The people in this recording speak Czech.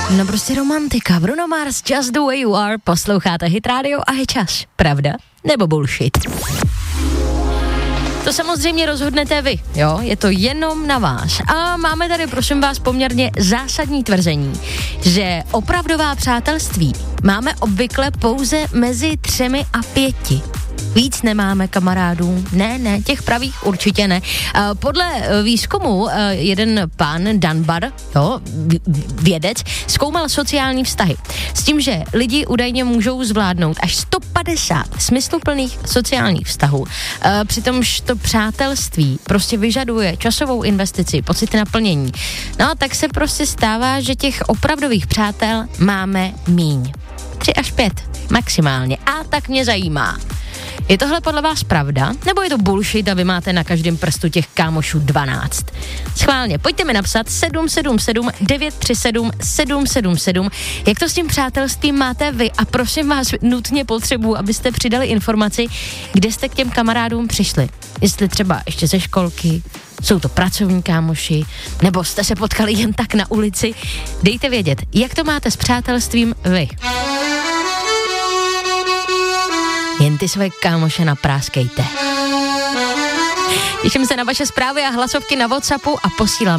No prostě romantika. Bruno Mars, Just the way you are. Posloucháte Hit Radio a je čas. Pravda nebo bullshit? To samozřejmě rozhodnete vy, jo? Je to jenom na vás. A máme tady, prosím vás, poměrně zásadní tvrzení, že opravdová přátelství máme obvykle pouze mezi 3 a 5. Víc nemáme kamarádů. Ne, těch pravých určitě ne. Podle výzkumu jeden pán Dunbar, vědec, zkoumal sociální vztahy. S tím, že lidi údajně můžou zvládnout až 150 smysluplných sociálních vztahů. Přitomž to přátelství prostě vyžaduje časovou investici, pocity naplnění. No, tak se prostě stává, že těch opravdových přátel máme míň. 3 až 5 maximálně. A tak mě zajímá. Je tohle podle vás pravda? Nebo je to bullshit a vy máte na každém prstu těch kámošů 12? Schválně, pojďte mi napsat 777 937 777, jak to s tím přátelstvím máte vy a prosím vás, nutně potřebuji, abyste přidali informaci, kde jste k těm kamarádům přišli. Jestli třeba ještě ze školky, jsou to pracovní kámoši, nebo jste se potkali jen tak na ulici. Dejte vědět, jak to máte s přátelstvím vy. Jen ty své kámoše napráskejte. Těším se na vaše zprávy a hlasovky na WhatsAppu a posílám